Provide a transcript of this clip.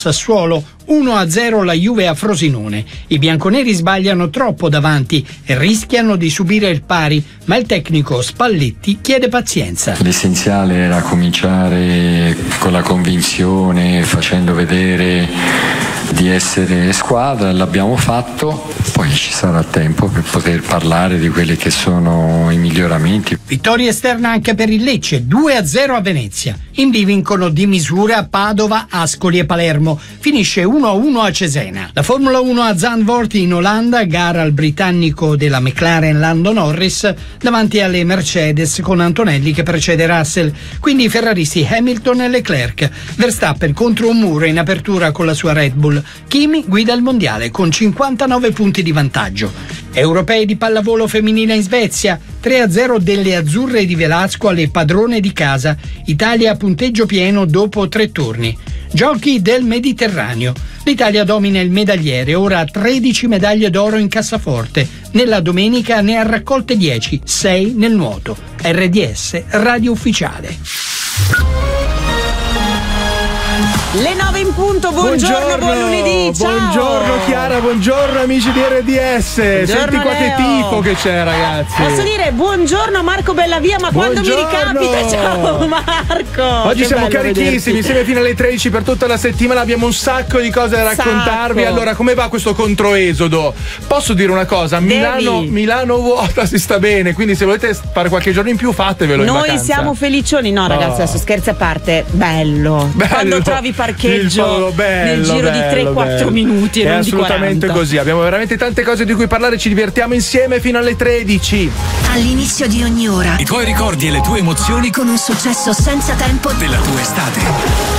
Sassuolo 1-0 la Juve a Frosinone. I bianconeri sbagliano troppo davanti e rischiano di subire il pari, ma il tecnico Spalletti chiede pazienza. L'essenziale era cominciare con la convinzione, facendo vedere di essere squadra, l'abbiamo fatto, poi ci sarà tempo per poter parlare di quelli che sono i miglioramenti. Vittoria esterna anche per il Lecce, 2-0 a Venezia. Indì vincono di misura Padova, Ascoli e Palermo. Finisce 1-1 a Cesena. La Formula 1 a Zandvoort in Olanda, gara al britannico della McLaren Lando Norris davanti alle Mercedes con Antonelli che precede Russell. Quindi i ferraristi Hamilton e Leclerc. Verstappen contro un muro in apertura con la sua Red Bull. Kimi guida il mondiale con 59 punti di vantaggio. Europei di pallavolo femminile in Svezia, 3-0 delle azzurre di Velasco alle padrone di casa. Italia a punteggio pieno dopo 3 turni. Giochi del Mediterraneo. L'Italia domina il medagliere, ora ha 13 medaglie d'oro in cassaforte. Nella domenica ne ha raccolte 10, 6 nel nuoto. RDS, radio ufficiale. Le 9 in punto, buongiorno, buon lunedì, ciao. Buongiorno Chiara, buongiorno amici di RDS. Buongiorno, senti qua Leo. che tifo che c'è, ragazzi. Posso dire buongiorno Marco Bellavia, ma quando mi Buongiorno. ricapita, ciao Marco. Oggi Che siamo bello carichissimi, vederti. insieme fino alle 13 per tutta la settimana, abbiamo un sacco di cose da raccontarvi. Sacco. Allora, come va questo controesodo? Posso dire una cosa? Milano vuota, si sta bene, quindi se volete fare qualche giorno in più fatevelo in Noi vacanza. siamo felicioni, no ragazzi, adesso scherzi a parte, bello. Quando trovi parcheggio nel giro di 3-4 minuti e è non di 40. assolutamente così, abbiamo veramente tante cose di cui parlare, ci divertiamo insieme fino alle 13. All'inizio di ogni ora I tuoi ricordi e le tue emozioni con un successo senza tempo della tua estate.